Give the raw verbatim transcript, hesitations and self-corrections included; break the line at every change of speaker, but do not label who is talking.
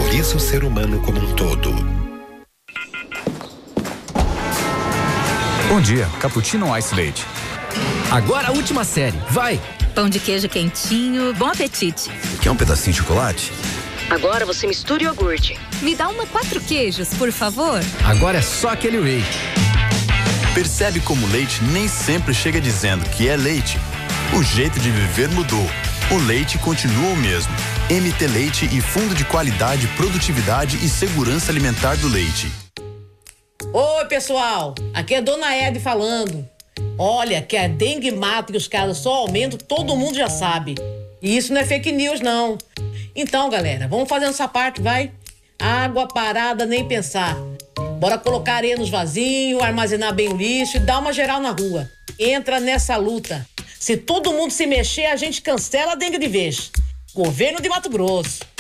valoriza o ser humano como um todo.
Bom dia, cappuccino ou ice leite?
Agora a última série, vai!
Pão de queijo quentinho, bom apetite.
Quer um pedacinho de chocolate?
Agora você mistura iogurte.
Me dá uma quatro queijos, por favor.
Agora é só aquele whey.
Percebe como o leite nem sempre chega dizendo que é leite? O jeito de viver mudou. O leite continua o mesmo. M T Leite e Fundo de Qualidade, Produtividade e Segurança Alimentar do Leite.
Oi, pessoal. Aqui é Dona Ede falando. Olha, que a dengue mata e os casos só aumentam, todo mundo já sabe. E isso não é fake news, não. Então, galera, vamos fazendo essa parte, vai? Água parada, nem pensar. Bora colocar areia nos vasinhos, armazenar bem o lixo e dar uma geral na rua. Entra nessa luta. Se todo mundo se mexer, a gente cancela a dengue de vez. Governo de Mato Grosso.